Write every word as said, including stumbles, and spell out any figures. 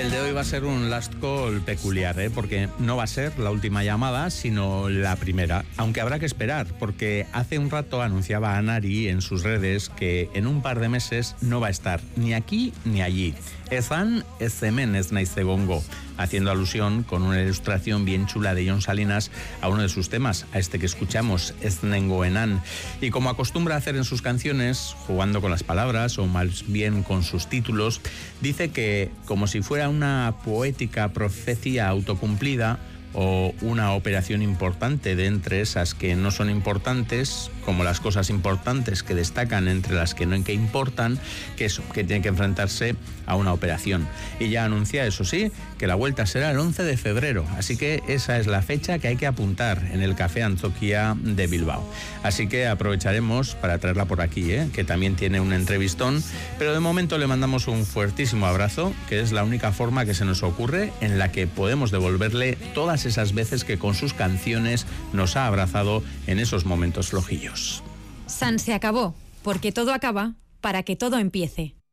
El de hoy va a ser un last call peculiar, ¿eh? Porque no va a ser la última llamada, sino la primera. Aunque habrá que esperar, porque hace un rato anunciaba Anari en sus redes que en un par de meses no va a estar ni aquí ni allí. Ezan ez hemen ez naiz egongo, haciendo alusión con una ilustración bien chula de Jon Salinas a uno de sus temas, a este que escuchamos, Ez nengoenan. Y como acostumbra hacer en sus canciones, jugando con las palabras o más bien con sus títulos, dice que, como si fuera una poética profecía autocumplida o una operación importante de entre esas que no son importantes, como las cosas importantes que destacan entre las que no que importan, que eso, que tiene que enfrentarse a una operación. Y ya anuncia, eso sí, que la vuelta será el once de febrero, así que esa es la fecha que hay que apuntar en el Café Antzoquia de Bilbao. Así que aprovecharemos para traerla por aquí, ¿eh? Que también tiene un entrevistón, pero de momento le mandamos un fuertísimo abrazo, que es la única forma que se nos ocurre en la que podemos devolverle todas esas veces que con sus canciones nos ha abrazado en esos momentos flojillos. San se acabó, porque todo acaba para que todo empiece.